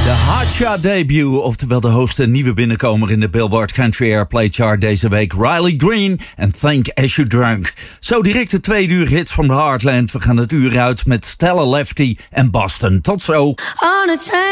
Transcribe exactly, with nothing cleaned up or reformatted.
Hotshot debut, oftewel de hoogste nieuwe binnenkomer in de Billboard Country Airplay Chart deze week. Riley Green en Think As You Drunk. Zo direct de tweede uur hits from the Heartland. We gaan het uur uit met Stella Lefty en Boston. Tot zo.